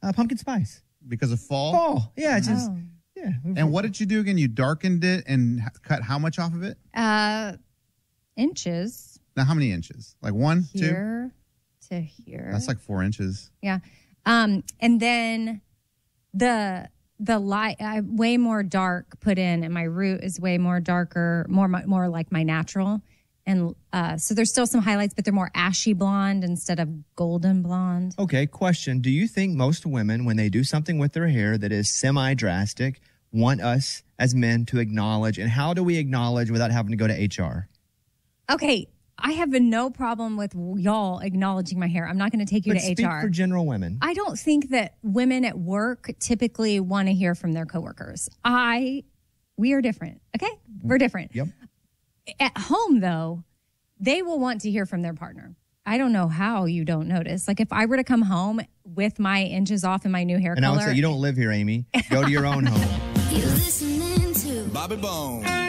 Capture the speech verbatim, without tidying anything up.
Uh, pumpkin spice. Because of fall? Fall. Yeah, it's just, Oh. yeah. And what did you do again? You darkened it and h- cut how much off of it? Uh, inches. Now, how many inches? Like one, Here to here. two? That's like four inches. Yeah. Um, and then the the light, I way more dark put in, and my root is way more darker, more more like my natural. And uh, so there's still some highlights, but they're more ashy blonde instead of golden blonde. Okay, question. Do you think most women, when they do something with their hair that is semi-drastic, want us as men to acknowledge? And how do we acknowledge without having to go to H R? Okay, I have no problem with y'all acknowledging my hair. I'm not going to take you But to speak H R. for general women. I don't think that women at work typically want to hear from their coworkers. I, we are different. Okay, we're different. Yep. At home, though, they will want to hear from their partner. I don't know how you don't notice. Like if I were to come home with my inches off and my new hair And color. I would say, you don't live here, Amy. Go to your own home. You're listening to Bobby Bone.